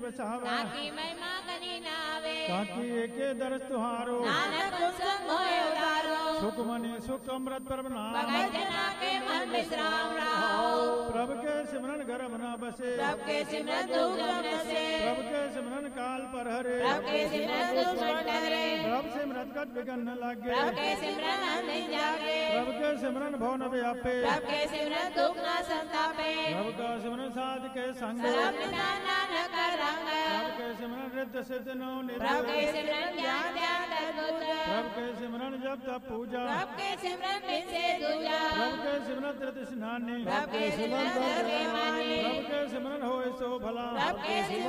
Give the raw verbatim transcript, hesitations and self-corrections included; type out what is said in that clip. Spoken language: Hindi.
बसावे ताकी महिमा कनी ना आवे ताकि एके दरस तुहारो नानक उत्संग होए उतारो सुख मनी सुख अमृत प्रभ नाम भगत जना के मन विश्राम रहो प्रभु के सिमरन गर्भ न बसे प्रभु के सिमरन दुख न बसे प्रभु के सिमरन काल पर हरे प्रभु के सिमरन दुश्मन डरे प्रभु सिमरन कट विघन न लागे प्रभु के सिमरन अंधे जागे प्रभु के सिमरन भव न व्यापे प्रभु के सिमरन दुख न संतापे प्रभु का सिमरन साध के संग सर्व निदान नानक रंग प्रभु के सिमरन रिद्ध सिद्ध नौ निधि प्रभु के सिमरन ज्ञान ध्यान अद्भुत प्रभु के सिमरन जप तप पूजा प्रभु के सिमरन बिन से दूजा प्रभु के सिमरन तीर्थ स्नानी प्रभु के सिमरन धर्मे मानी प्रभु के सिमरन होए सो भला प्रभु के